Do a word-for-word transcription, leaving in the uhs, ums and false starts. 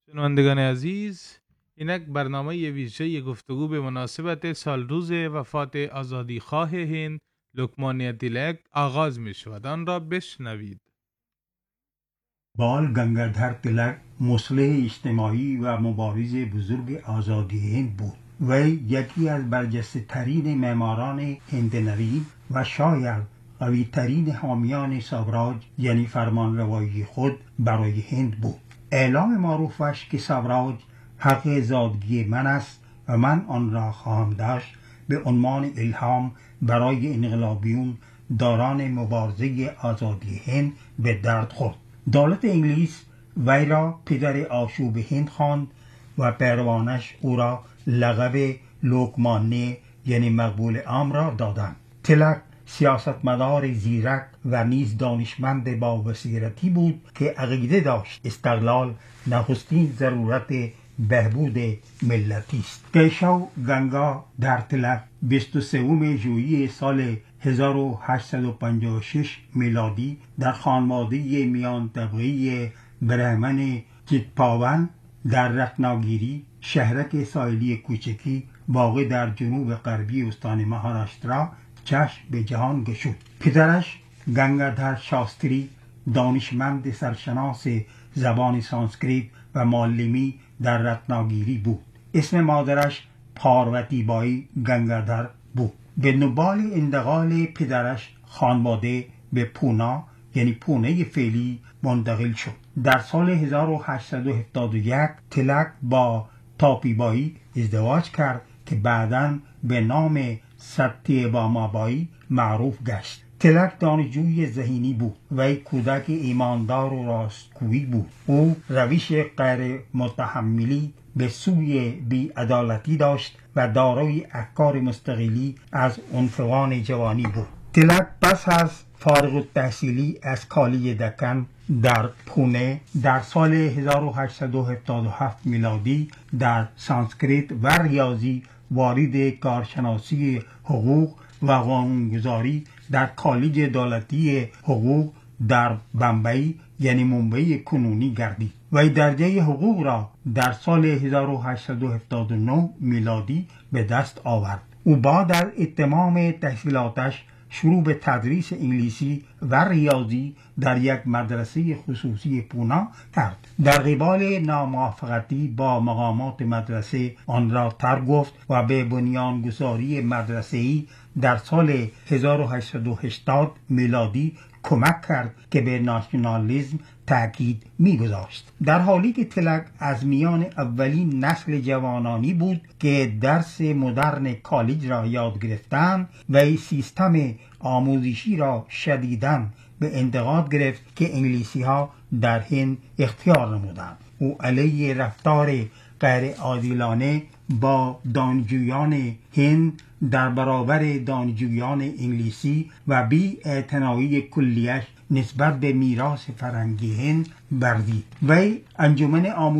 شنوندگان عزیز، اینک برنامه ویژه گفتگو به مناسبت سال روز وفات آزادیخواه هند لوکمانیا تیلک آغاز می شود. آن را بشنوید. بال گنگادر تیلک مصلح اجتماعی و مبارز بزرگ آزادی هند بود. وی یکی از برجسته ترین معماران هند نوین و شاید قوی ترین حامیان سوراج یعنی فرمانروایی خود برای هند بود. اعلام معروفش که سوراج حق زادگی من است و من آن را خواهم داشت به عنوان الهام برای انقلابیون داران مبارزه آزادی هند به درد خورد. دولت انگلیس وی را پدر آشوب هند خواند و پیروانش او را لقب لوکمانیه یعنی مقبول عام را دادند. تیلک سیاستمدار زیرک و نیز دانشمند با بصیرتی بود که عقیده داشت استقلال نخستین ضرورت بهبود ملتی است. کیشو گنگادر تیلک بیست و سوم ژوئیه سال هزار و هشتصد و پنجاه و شش میلادی در خانواده میان طبقه برهمن چیتپاون در رتناگیری شهرک ساحلی کوچکی واقع در جنوب غربی استان مهاراشترا چشم به جهان گشود. پدرش گنگادر شاستری دانشمند سرشناس زبان سانسکریت و معلمی در رتناگیری بود. اسم مادرش پارواتی بایی گنگادر بود. به دنبال انتقال پدرش خانواده به پونا یعنی پونه فعلی منتقل شد. در سال هزار و هشتصد و هفتاد و یک تیلک با تاپی بایی ازدواج کرد که بعداً به نام ستیباما بایی معروف گشت. تیلک دانشجوی ذهینی بود و یک کودک ایماندار و راستگویی بود. او روش غیر متحملی به سوی بی‌عدالتی داشت و دارای افکار مستقلی از عنفوان جوانی بود. تیلک پس از فارغ التحصیلی از کالج دکن در پونه در سال هزار و هشتصد و هفتاد و هفت میلادی در سانسکریت و ریاضی وارد کارشناسی حقوق و قانونگذاری در کالج دولتی حقوق در بمبئی یعنی ممبئی کنونی گردید. وی درجه حقوق را در سال هزار و هشتصد و هفتاد و نه میلادی به دست آورد. او بعد از اتمام تحصیلاتش شروع به تدریس انگلیسی و ریاضی در یک مدرسه خصوصی پونا کرد. در قبال ناموافقتی با مقامات مدرسه آن را ترک گفت و به بنیانگذاری مدرسه‌ای در سال هزار و هشتصد و هشتاد میلادی کمک کرد که به ناسیونالیسم تاکید می‌گذاشت. در حالی که تیلک از میان اولین نسل جوانانی بود که درس مدرن کالج را یاد گرفتند و سیستم آموزشی را شدیداً به انتقاد گرفت که انگلیسی ها در هند اختیار نمودند. او علیه رفتار غیر عادلانه با دانشجویان هند در برابر دانشجویان انگلیسی و بی اعتنایی کلیش نسبت به میراث فرهنگی هند بردید. وی انجمن آموزشی